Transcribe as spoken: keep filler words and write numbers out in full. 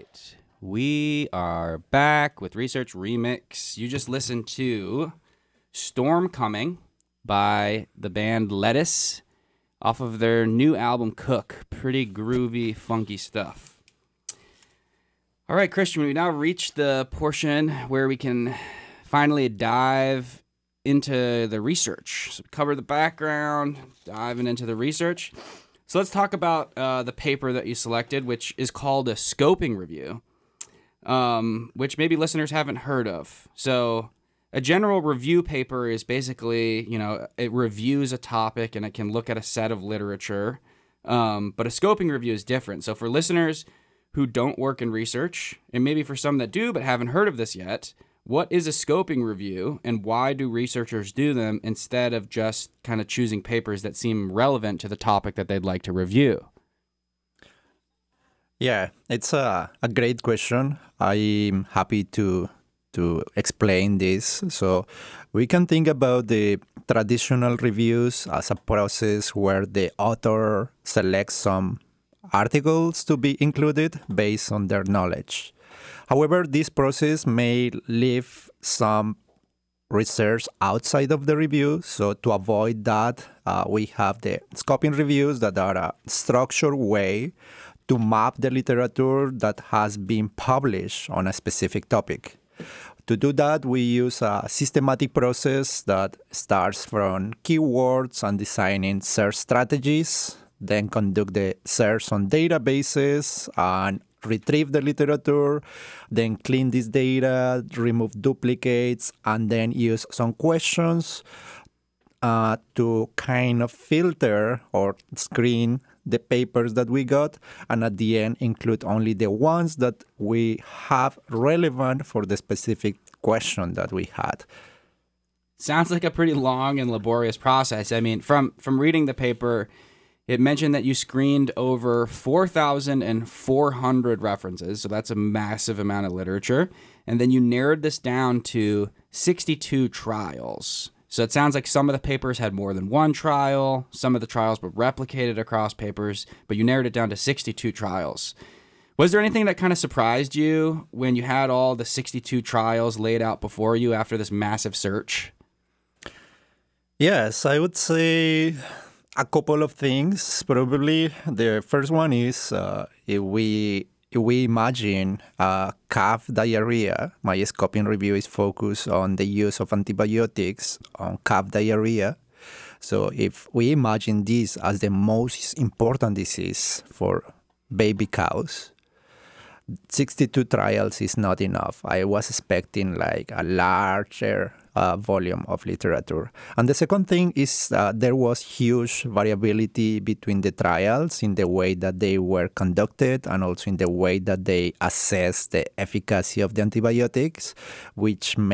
right. We are back with Research Remix. You just listened to Storm Coming by the band Lettuce off of their new album Cook. Pretty groovy, funky stuff. All right, Christian, we now reached the portion where we can finally dive into the research. So cover the background, diving into the research. So let's talk about uh, the paper that you selected, which is called a scoping review, um, which maybe listeners haven't heard of. So a general review paper is basically, you know, it reviews a topic and it can look at a set of literature. Um, but a scoping review is different. So for listeners who don't work in research, and maybe for some that do but haven't heard of this yet, what is a scoping review and why do researchers do them instead of just kind of choosing papers that seem relevant to the topic that they'd like to review? Yeah, it's a, a great question. I'm happy to to explain this. So we can think about the traditional reviews as a process where the author selects some articles to be included based on their knowledge. However, this process may leave some research outside of the review. So to avoid that, uh, we have the scoping reviews that are a structured way to map the literature that has been published on a specific topic. To do that, we use a systematic process that starts from keywords and designing search strategies, then conduct the search on databases and retrieve the literature, then clean this data, remove duplicates, and then use some questions uh, to kind of filter or screen the papers that we got, and at the end include only the ones that we have relevant for the specific question that we had. Sounds like a pretty long and laborious process. I mean, from from reading the paper, it mentioned that you screened over four thousand four hundred references, so that's a massive amount of literature, and then you narrowed this down to sixty-two trials. So it sounds like some of the papers had more than one trial, some of the trials were replicated across papers, but you narrowed it down to sixty-two trials. Was there anything that kind of surprised you when you had all the sixty-two trials laid out before you after this massive search? Yes, I would say a couple of things. Probably the first one is uh, if we if we imagine uh, calf diarrhea. My scoping review is focused on the use of antibiotics on calf diarrhea. So if we imagine this as the most important disease for baby cows, sixty-two trials is not enough. I was expecting like a larger uh, volume of literature. And the second thing is uh, there was huge variability between the trials in the way that they were conducted and also in the way that they assessed the efficacy of the antibiotics, which